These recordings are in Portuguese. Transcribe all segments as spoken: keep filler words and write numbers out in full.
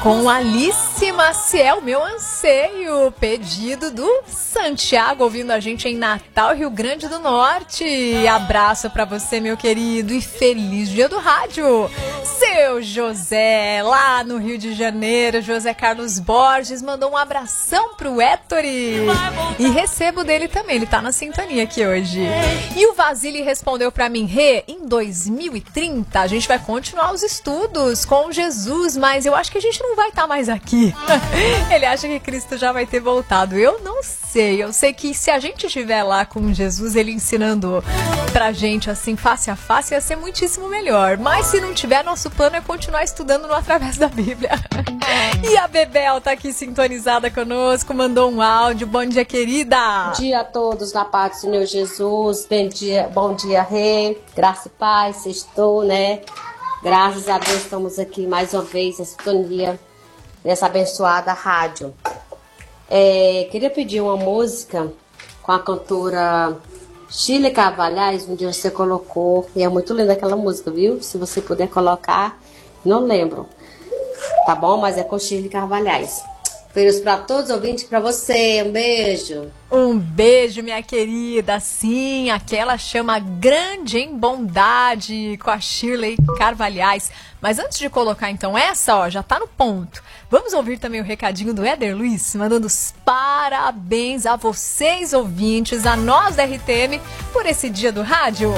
Com Alice Maciel, Meu Anseio, pedido do Santiago, ouvindo a gente em Natal, Rio Grande do Norte. Abraço pra você, meu querido, e feliz dia do rádio. Seu José, lá no Rio de Janeiro, José Carlos Borges, mandou um abração pro Héctori. E recebo dele também, ele tá na sintonia aqui hoje. E o Vasily respondeu pra mim, Rê, em dois mil e trinta a gente vai continuar os estudos com Jesus, mas eu acho que a gente não vai estar mais aqui. Ele acha que Cristo já vai ter voltado. Eu não sei, eu sei que se a gente estiver lá com Jesus, ele ensinando pra gente assim, face a face, ia ser muitíssimo melhor. Mas se não tiver, nosso plano é continuar estudando no Através da Bíblia. E a Bebel tá aqui sintonizada conosco, mandou um áudio. Bom dia, querida. Bom dia a todos, na paz do Senhor Jesus. Bom dia, bom dia, Rei. Graça e paz, sextou, né? Graças a Deus estamos aqui mais uma vez em sintonia nessa abençoada rádio. É, queria pedir uma música com a cantora Shirley Carvalhais, onde você colocou, e é muito linda aquela música, viu? Se você puder colocar, não lembro, tá bom? Mas é com Shirley Carvalhais. Beijos para todos os ouvintes, para você, um beijo. Um beijo, minha querida. Sim, aquela chama Grande em Bondade, com a Shirley Carvalhais. Mas antes de colocar então essa, ó, já tá no ponto. Vamos ouvir também o recadinho do Éder Luiz, mandando os parabéns a vocês, ouvintes, a nós da R T M, por esse dia do rádio.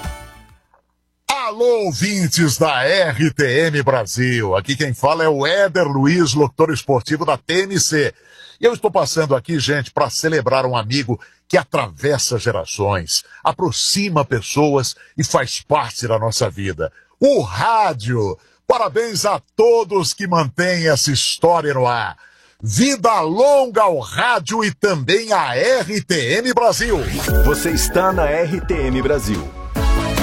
Alô, ouvintes da R T M Brasil. Aqui quem fala é o Éder Luiz, locutor esportivo da T M C. E eu estou passando aqui, gente, para celebrar um amigo que atravessa gerações, aproxima pessoas e faz parte da nossa vida. O rádio. Parabéns a todos que mantêm essa história no ar. Vida longa ao rádio e também à R T M Brasil. Você está na R T M Brasil.